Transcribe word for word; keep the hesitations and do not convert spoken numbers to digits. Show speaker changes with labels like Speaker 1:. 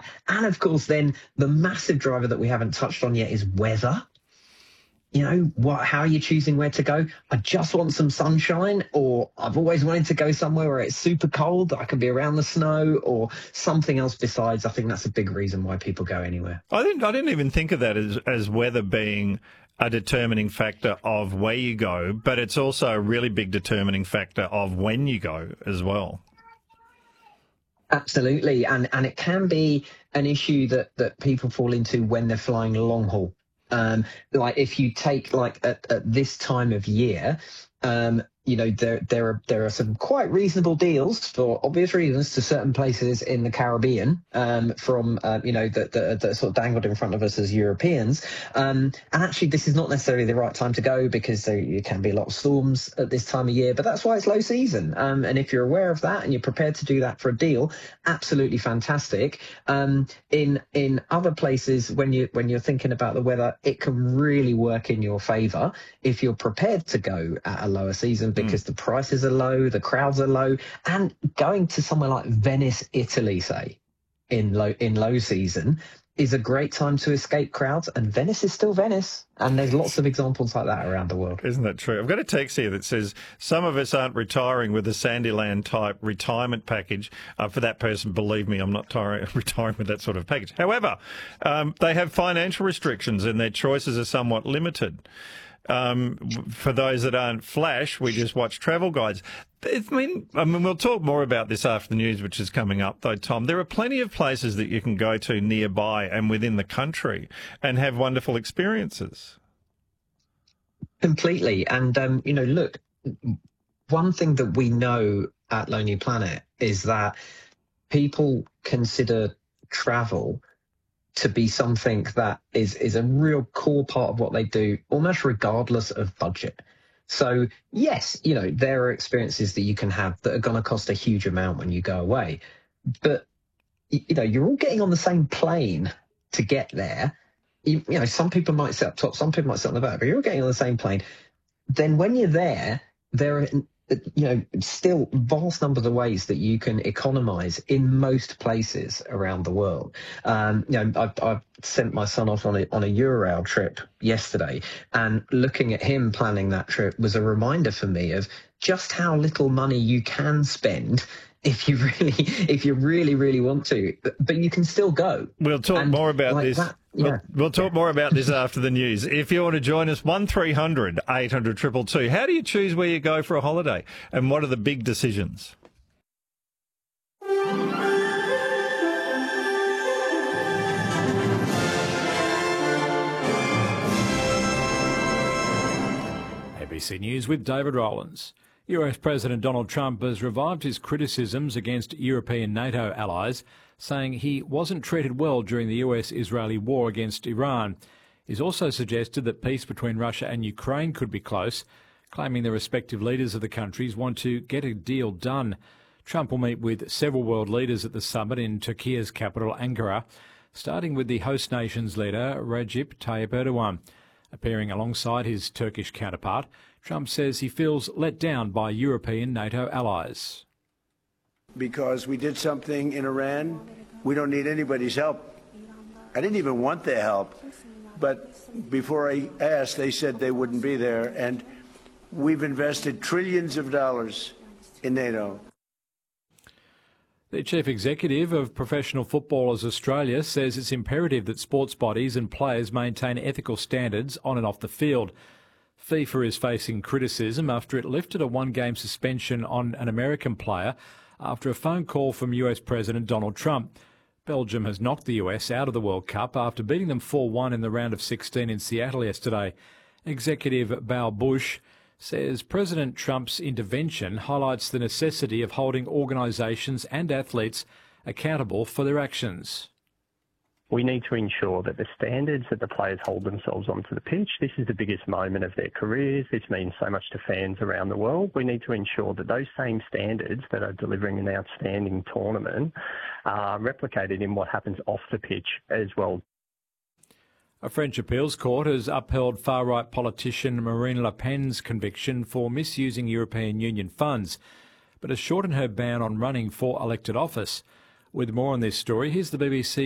Speaker 1: that. And of course, then the massive driver that we haven't touched on yet is weather. You know, what? How are you choosing where to go? I just want some sunshine, or I've always wanted to go somewhere where it's super cold, that I can be around the snow, or something else besides. I think that's a big reason why people go anywhere.
Speaker 2: I didn't, I didn't even think of that as, as weather being a determining factor of where you go, but it's also a really big determining factor of when you go as well.
Speaker 1: Absolutely. And, and it can be an issue that, that people fall into when they're flying long haul. Um, like if you take like at, at this time of year, um, you know, there there are there are some quite reasonable deals for obvious reasons to certain places in the Caribbean, um, from uh, you know that that that sort of dangled in front of us as Europeans. Um, and actually, this is not necessarily the right time to go because there can be a lot of storms at this time of year. But that's why it's low season. Um, and if you're aware of that and you're prepared to do that for a deal, absolutely fantastic. Um, in in other places, when you when you're thinking about the weather, it can really work in your favour if you're prepared to go at a lower season, because mm. the prices are low, the crowds are low, and going to somewhere like Venice, Italy, say, in low in low season, is a great time to escape crowds. And Venice is still Venice, and there's lots of examples like that around the world.
Speaker 2: Isn't that true? I've got a text here that says some of us aren't retiring with a Sandyland type retirement package. Uh, for that person, believe me, I'm not tir- retiring with that sort of package. However, um, they have financial restrictions and their choices are somewhat limited. Um, for those that aren't flash, we just watch travel guides. I mean, I mean, we'll talk more about this after the news, which is coming up, though, Tom. There are plenty of places that you can go to nearby and within the country and have wonderful experiences.
Speaker 1: Completely. And, um, you know, look, one thing that we know at Lonely Planet is that people consider travel to be something that is, is a real core part of what they do, almost regardless of budget. So, yes, you know, there are experiences that you can have that are going to cost a huge amount when you go away. But, you know, you're all getting on the same plane to get there. You, you know, some people might sit up top, some people might sit on the back, but you're all getting on the same plane. Then when you're there, there are, you know, still vast numbers of ways that you can economize in most places around the world. Um, you know, I've, I've sent my son off on a, on a Eurail trip yesterday, and looking at him planning that trip was a reminder for me of just how little money you can spend if you really, if you really, really want to, but, but you can still go.
Speaker 2: We'll talk and more about like this. That, yeah. We'll, we'll talk more about this after the news. If you want to join us, one three hundred eight hundred two two two. How do you choose where you go for a holiday, and what are the big decisions?
Speaker 3: A B C News with David Rowlands. U S President Donald Trump has revived his criticisms against European NATO allies, saying he wasn't treated well during the U S-Israeli war against Iran. He's also suggested that peace between Russia and Ukraine could be close, claiming the respective leaders of the countries want to get a deal done. Trump will meet with several world leaders at the summit in Turkey's capital, Ankara, starting with the host nation's leader, Recep Tayyip Erdogan. Appearing alongside his Turkish counterpart, Trump says he feels let down by European NATO allies.
Speaker 4: Because we did something in Iran, we don't need anybody's help. I didn't even want their help. But before I asked, they said they wouldn't be there. And we've invested trillions of dollars in NATO.
Speaker 3: The Chief Executive of Professional Footballers Australia says it's imperative that sports bodies and players maintain ethical standards on and off the field. FIFA is facing criticism after it lifted a one-game suspension on an American player after a phone call from U S President Donald Trump. Belgium has knocked the U S out of the World Cup after beating them four one in the round of sixteen in Seattle yesterday. Executive Bao Bush says President Trump's intervention highlights the necessity of holding organisations and athletes accountable for their actions.
Speaker 5: We need to ensure that the standards that the players hold themselves onto the pitch, this is the biggest moment of their careers, this means so much to fans around the world. We need to ensure that those same standards that are delivering an outstanding tournament are replicated in what happens off the pitch as well.
Speaker 3: A French appeals court has upheld far-right politician Marine Le Pen's conviction for misusing European Union funds, but has shortened her ban on running for elected office. With more on this story, here's the B B C